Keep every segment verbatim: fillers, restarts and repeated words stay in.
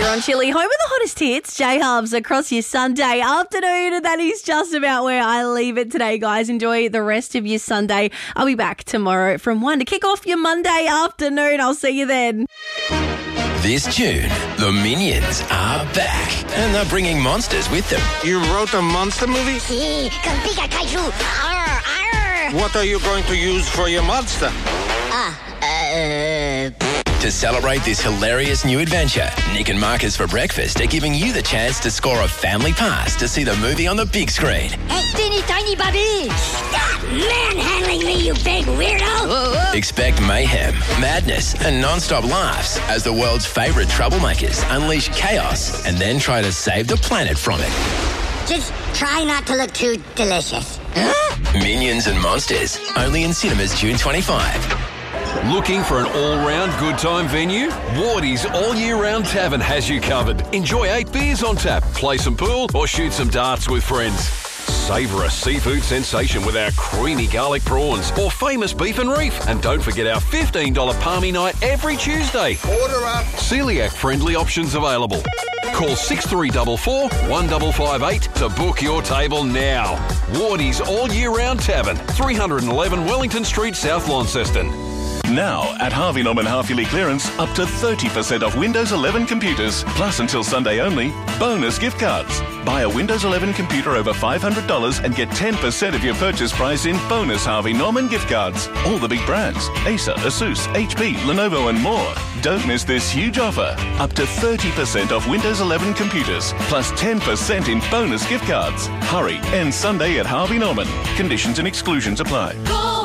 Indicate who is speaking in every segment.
Speaker 1: on Chili, home of the hottest hits, J-Hubs across your Sunday afternoon, and that is just about where I leave it today, guys. Enjoy the rest of your Sunday. I'll be back tomorrow from one to kick off your Monday afternoon. I'll see you then.
Speaker 2: This June, the Minions are back, and they're bringing monsters with them.
Speaker 3: You wrote a monster movie?
Speaker 4: Sí, con Pika Kaiju. Arr, arr.
Speaker 3: What are you going to use for your monster?
Speaker 4: Ah, uh...
Speaker 2: To celebrate this hilarious new adventure, Nick and Marcus for Breakfast are giving you the chance to score a family pass to see the movie on the big screen.
Speaker 4: Hey, teeny tiny Bobby! Stop manhandling me, you big weirdo! Whoa, whoa.
Speaker 2: Expect mayhem, madness, and non-stop laughs as the world's favourite troublemakers unleash chaos and then try to save the planet from it.
Speaker 4: Just try not to look too delicious.
Speaker 2: Minions and Monsters, only in cinemas June twenty-fifth.
Speaker 5: Looking for an all-round good time venue? Wardy's All Year Round Tavern has you covered. Enjoy eight beers on tap, play some pool or shoot some darts with friends. Savour a seafood sensation with our creamy garlic prawns or famous beef and reef. And don't forget our fifteen dollars palmy night every Tuesday.
Speaker 3: Order up.
Speaker 5: Celiac-friendly options available. Call six three four four, one five five eight to book your table now. Wardy's All Year Round Tavern, three eleven Wellington Street, South Launceston.
Speaker 6: Now, at Harvey Norman half-yearly clearance, up to thirty percent off Windows eleven computers. Plus, until Sunday only, bonus gift cards. Buy a Windows eleven computer over five hundred dollars and get ten percent of your purchase price in bonus Harvey Norman gift cards. All the big brands, Acer, Asus, H P, Lenovo and more. Don't miss this huge offer. Up to thirty percent off Windows eleven computers, plus ten percent in bonus gift cards. Hurry, end Sunday at Harvey Norman. Conditions and exclusions apply.
Speaker 7: Go!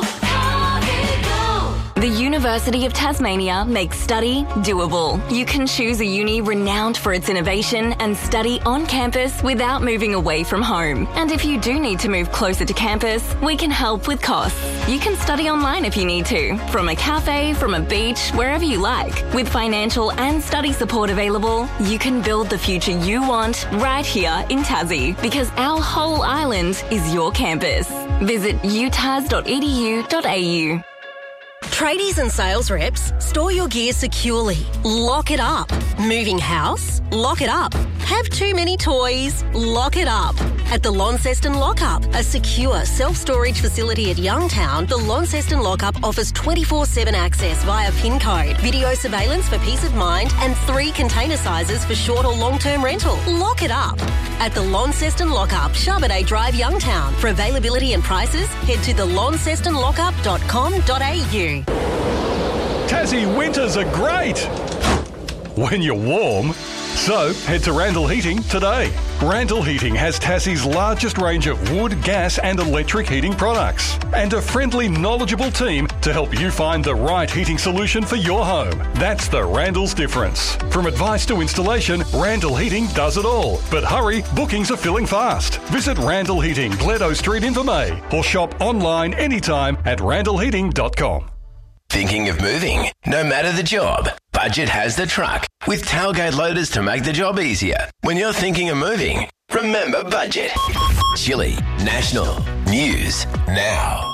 Speaker 7: The University of Tasmania makes study doable. You can choose a uni renowned for its innovation and study on campus without moving away from home. And if you do need to move closer to campus, we can help with costs. You can study online if you need to, from a cafe, from a beach, wherever you like. With financial and study support available, you can build the future you want right here in Tassie, because our whole island is your campus. Visit u tas dot e d u dot a u.
Speaker 8: Tradies and sales reps, store your gear securely. Lock it up. Moving house? Lock it up. Have too many toys? Lock it up. At the Launceston Lockup, a secure self-storage facility at Youngtown, the Launceston Lockup offers twenty-four seven access via PIN code, video surveillance for peace of mind, and three container sizes for short or long-term rental. Lock it up. At the Launceston Lockup, Charbonnet Drive, Youngtown. For availability and prices, head to the launceston lockup dot com dot a u.
Speaker 9: Tassie winters are great when you're warm. So head to Randall Heating today. Randall Heating has Tassie's largest range of wood, gas and electric heating products and a friendly, knowledgeable team to help you find the right heating solution for your home. That's the Randall's difference. From advice to installation, Randall Heating does it all. But hurry, bookings are filling fast. Visit Randall Heating, Gledo Street in Vermey, or shop online anytime at randall heating dot com.
Speaker 2: Thinking of moving? No matter the job, Budget has the truck with tailgate loaders to make the job easier. When you're thinking of moving, remember Budget. Chili National News Now.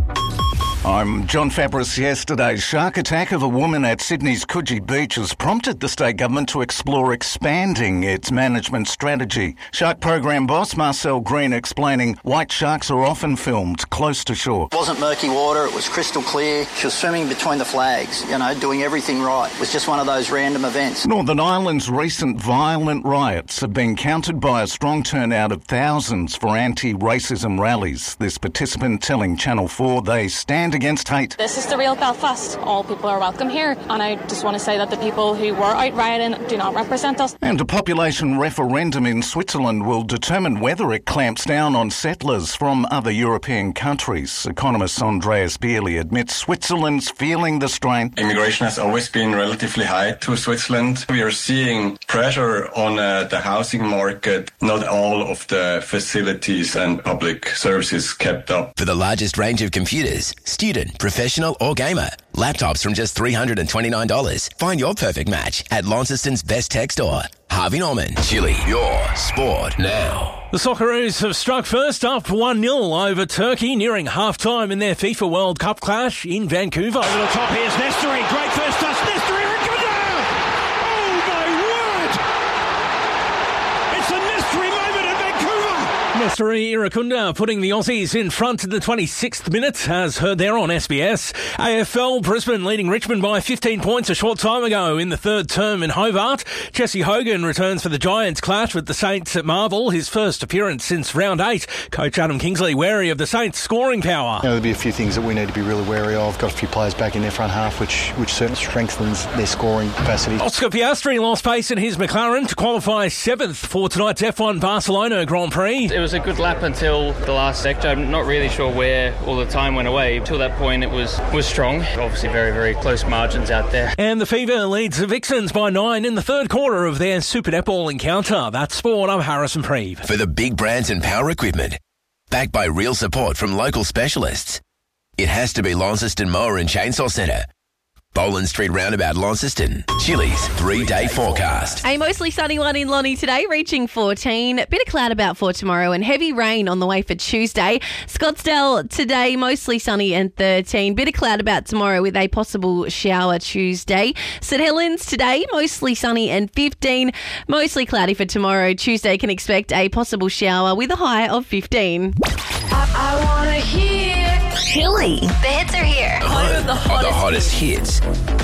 Speaker 10: I'm John Fabris. Yesterday's shark attack of a woman at Sydney's Coogee Beach has prompted the state government to explore expanding its management strategy. Shark program boss Marcel Green explaining white sharks are often filmed close to shore.
Speaker 11: It wasn't murky water, it was crystal clear. She was swimming between the flags, you know, doing everything right. It was just one of those random events.
Speaker 10: Northern Ireland's recent violent riots have been countered by a strong turnout of thousands for anti-racism rallies. This participant telling Channel four they stand against hate.
Speaker 12: This is the real Belfast. All people are welcome here, and I just want to say that the people who were out rioting do not represent us.
Speaker 10: And a population referendum in Switzerland will determine whether it clamps down on settlers from other European countries. Economist Andreas Bierli admits Switzerland's feeling the strain.
Speaker 13: Immigration has always been relatively high to Switzerland. We are seeing pressure on uh, the housing market. Not all of the facilities and public services kept up.
Speaker 2: For the largest range of computers, student, professional or gamer, laptops from just three hundred twenty-nine dollars. Find your perfect match at Launceston's best tech store. Harvey Norman, Chili, your sport now.
Speaker 14: The Socceroos have struck first up one nil over Turkey, nearing half-time in their FIFA World Cup clash in Vancouver.
Speaker 15: Over the top, here's Nestory. Great first touch. Nestory, Riccardo! Oh, my word!
Speaker 14: Masteri Irakunda putting the Aussies in front in the twenty-sixth minute, as heard there on S B S. A F L Brisbane leading Richmond by fifteen points a short time ago in the third term in Hobart. Jesse Hogan returns for the Giants clash with the Saints at Marvel, his first appearance since round eight. Coach Adam Kingsley wary of the Saints' scoring power.
Speaker 15: You know, there'll be a few things that we need to be really wary of. Got a few players back in their front half, which which certainly strengthens their scoring capacity.
Speaker 14: Oscar Piastri lost pace in his McLaren to qualify seventh for tonight's F one Barcelona Grand Prix.
Speaker 16: It was a good lap until the last sector. I'm not really sure where all the time went away. Till that point, it was was strong. Obviously, very, very close margins out there.
Speaker 14: And the Fever leads the Vixens by nine in the third quarter of their Super Netball encounter. That's sport. I'm Harrison Preeve.
Speaker 2: For the big brands and power equipment, backed by real support from local specialists, it has to be Launceston Mower and Chainsaw Centre. Boland Street Roundabout, Launceston. Chili's three-day forecast.
Speaker 1: A mostly sunny one in Lonnie today, reaching fourteen. Bit of cloud about for tomorrow and heavy rain on the way for Tuesday. Scottsdale today, mostly sunny and thirteen. Bit of cloud about tomorrow with a possible shower Tuesday. St Helens today, mostly sunny and fifteen. Mostly cloudy for tomorrow. Tuesday can expect a possible shower with a high of fifteen.
Speaker 17: I, I want to hear Chili. The hits are here.
Speaker 2: Home of the hottest, of the hottest hits.